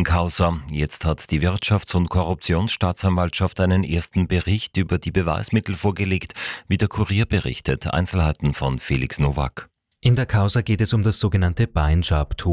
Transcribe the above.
Causa. Jetzt hat die Wirtschafts- und Korruptionsstaatsanwaltschaft einen ersten Bericht über die Beweismittel vorgelegt, wie der Kurier berichtet. Einzelheiten von Felix Nowak. In der Causa geht es um das sogenannte Buy-and-Sharp-Tool.